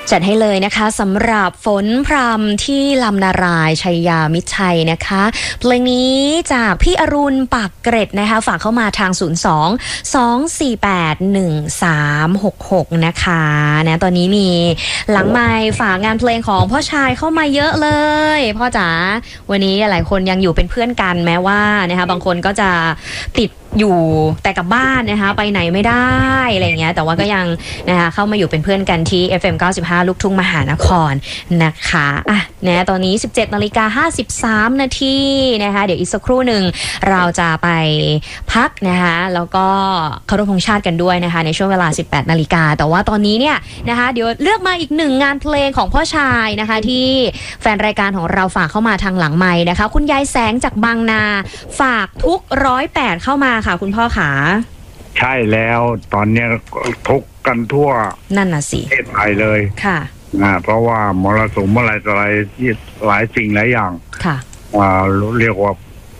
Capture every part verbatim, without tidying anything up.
จัดให้เลยนะคะสำหรับฝนพรำที่ลำนารายชัยยามิตรชัยนะคะเพลงนี้จากพี่อรุณปากเกร็ดนะคะฝากเข้ามาทางศูนย์ สอง สอง สี่ แปด หนึ่ง สาม หก หกนะคะนะตอนนี้มีหลังไมค์ฝากงานเพลงของพ่อชายเข้ามาเยอะเลยพ่อจ๋าวันนี้หลายคนยังอยู่เป็นเพื่อนกันแม้ว่านะคะบางคนก็จะติดอยู่แต่กับบ้านนะคะไปไหนไม่ได้อะไรเงี้ยแต่ว่าก็ยังนะคะเข้ามาอยู่เป็นเพื่อนกันที่ เอฟ เอ็ม เก้าสิบห้า ลูกทุ่งมหานครนะคะอ่ะนะตอนนี้ สิบเจ็ดนาฬิกาห้าสิบสามนาทีนะคะเดี๋ยวอีกสักครู่หนึ่งเราจะไปพักนะคะแล้วก็เคารพธงชาติกันด้วยนะคะในช่วงเวลา สิบแปดนาฬิกาแต่ว่าตอนนี้เนี่ยนะคะเดี๋ยวเลือกมาอีกหนึ่งงานเพลงของพ่อชายนะคะที่แฟนรายการของเราฝากเข้ามาทางหลังไมค์นะคะคุณยายแสงจากบางนาฝากทุกร้อยแปดเข้ามาค่ะคุณพ่อขาใช่แล้วตอนนี้ทุกกันทั่วนั่นน่ะสิประเทศไทยเลยค่ะอ่าเพราะว่ามรสุมอะไรต่ออะไรที่หลายสิ่งหลายอย่างค่ะอ่าเรียกว่า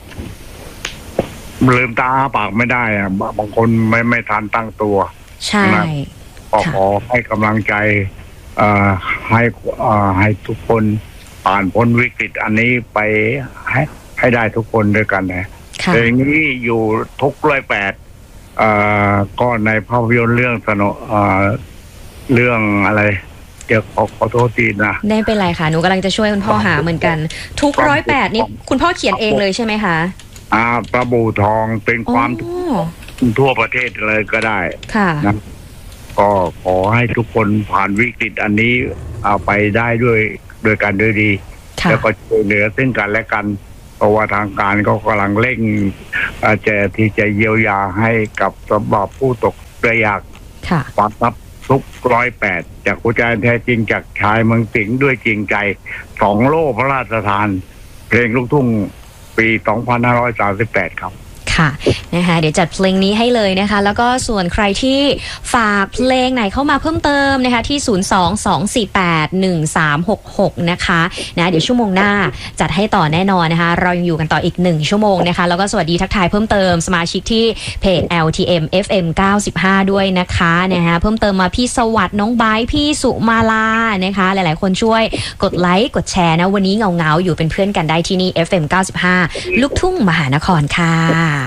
ลืมตาปากไม่ได้อะบางคนไม่ไม่ทันตั้งตัวใช่ก็ขอให้กำลังใจอ่าให้อ่าให้ทุกคนผ่านพ้นวิกฤตอันนี้ไปให้ให้ได้ทุกคนด้วยกันนะเพลงนี้อยู่ทุกร้อยแปดอ่าก็ในภาพยนตร์เรื่องสนุอ่าเรื่องอะไรเดี๋ยวขอขอโทษทีนะได้เป็นไรค่ะหนูกำลังจะช่วยคุณพ่อหาเหมือนกันทุกร้อยแปดนี่คุณพ่อเขียนเองเลยใช่ไหมคะอ่าปลาบูทองเป็นความทั่วประเทศเลยก็ได้ค่ะนะก็ขอให้ทุกคนผ่านวิกฤตอันนี้เอาไปได้ด้วยด้วยกันด้วยดีแล้วก็ช่วยเหลือซึ่งกันและกันเพราะว่าทางการก็กำลังเร่งจะที่จะเยียวยาให้กับสำหรับผู้ตกเรือยักความรับทุกร้อยแปดจากหัวใจแท้จริงจากชายเมืองสิงห์ด้วยจริงใจสองโล่พระราชทานเพลงลูกทุ่งปีสองพันห้าร้อยสามสิบแปดครับค่ะนะคะเดี๋ยวจัดเพลงนี้ให้เลยนะคะแล้วก็ส่วนใครที่ฝากเพลงไหนเข้ามาเพิ่มเติมนะคะที่ศูนย์ สอง สอง สี่ แปด หนึ่ง สาม หก หกนะคะนะเดี๋ยวชั่วโมงหน้าจัดให้ต่อแน่นอนนะคะเรายังอยู่กันต่ออีกหนึ่งชั่วโมงนะคะแล้วก็สวัสดีทักทายเพิ่มเติมสมาชิกที่เพจ แอล ที เอ็ม เอฟ เอ็ม เก้าสิบห้า ด้วยนะคะนะคะเพิ่มเติมมาพี่สวัสดิ์น้องไบร์ทพี่สุมาลานะคะหลายๆคนช่วยกดไลค์กดแชร์นะวันนี้เงาๆอยู่เป็นเพื่อนกันได้ที่นี่ เอฟ เอ็ม เก้าสิบห้า ลูกทุ่งมหานครค่ะ